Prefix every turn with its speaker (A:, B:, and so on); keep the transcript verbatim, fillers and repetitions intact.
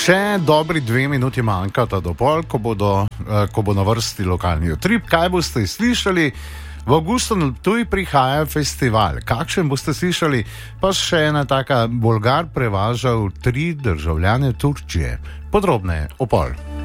A: Še dobri dve minuti manjkata do pol, ko, bodo, eh, ko bo na vrsti lokalni utrip. Kaj boste slišali? V avgustu na Ptuj prihaja festival. Kakšen boste slišali? Pa še ena taka: Bolgar prevažal tri državljane Turčije. Podrobneje o pol.